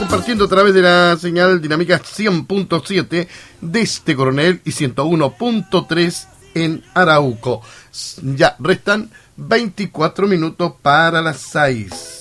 compartiendo a través de la señal dinámica 100.7 desde Coronel y 101.3 en Arauco. Ya restan 24 minutos para las 6.